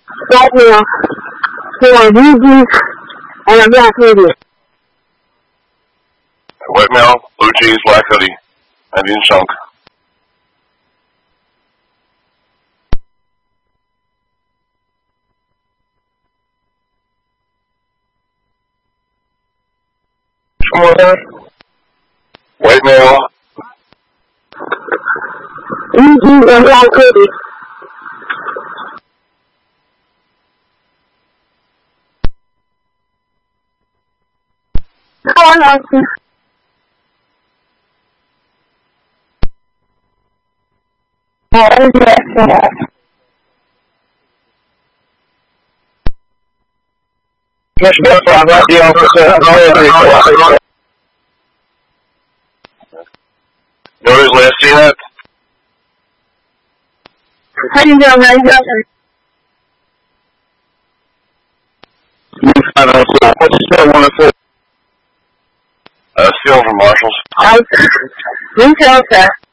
voicemail for UG and a black hoodie. Voicemail, blue cheese, black hoodie, Indian chunk. Voicemail. UG and black hoodie. Go on, Austin. Just go from the officer. Nobody's last seen that? How you doing, man? What's the still one for? Stealing from Marshalls. Retail, sir.